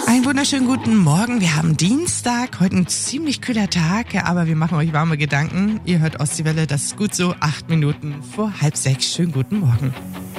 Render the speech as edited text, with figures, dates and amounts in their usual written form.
Einen wunderschönen guten Morgen. Wir haben Dienstag, heute ein ziemlich kühler Tag, aber wir machen euch warme Gedanken. Ihr hört Ostseewelle, das ist gut so, 8 Minuten vor 5:30. Schönen guten Morgen.